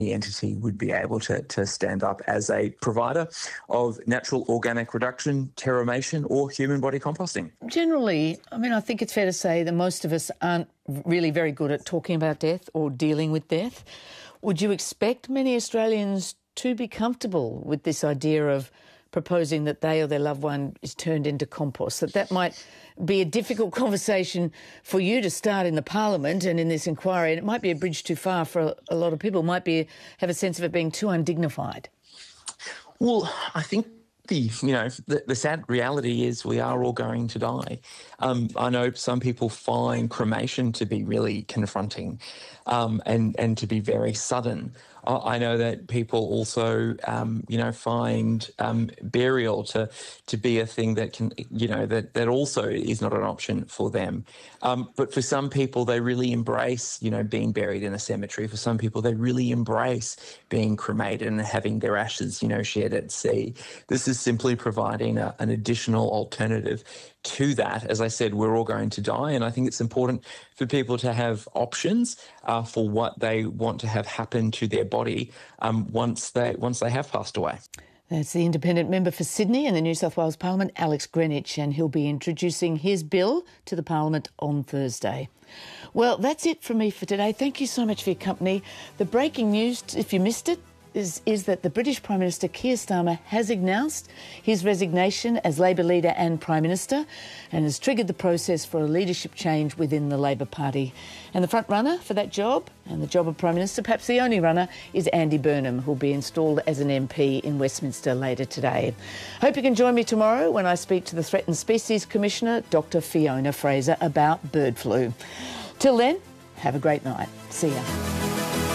entity would be able to stand up as a provider of natural organic reduction, terramation or human body composting. Generally, I mean, I think it's fair to say that most of us aren't really very good at talking about death or dealing with death. Would you expect many Australians to be comfortable with this idea of proposing that they or their loved one is turned into compost, that might be a difficult conversation for you to start in the Parliament and in this inquiry, and it might be a bridge too far for a lot of people, have a sense of it being too undignified? Well, I think the sad reality is we are all going to die. I know some people find cremation to be really confronting and to be very sudden. I know that people also, find burial to be a thing that can, that also is not an option for them. But for some people, they really embrace, being buried in a cemetery. For some people, they really embrace being cremated and having their ashes, shared at sea. This is simply providing an additional alternative to that. As I said, we're all going to die, and I think it's important for people to have options for what they want to have happen to their body once they have passed away. That's the independent member for Sydney in the New South Wales Parliament, Alex Greenwich, and he'll be introducing his bill to the Parliament on Thursday. Well, that's it from me for today. Thank you so much for your company. The breaking news, if you missed it, is that the British Prime Minister Keir Starmer has announced his resignation as Labor leader and Prime Minister and has triggered the process for a leadership change within the Labor Party. And the front runner for that job and the job of Prime Minister, perhaps the only runner, is Andy Burnham, who'll be installed as an MP in Westminster later today. Hope you can join me tomorrow when I speak to the Threatened Species Commissioner, Dr. Fiona Fraser, about bird flu. Till then, have a great night. See ya.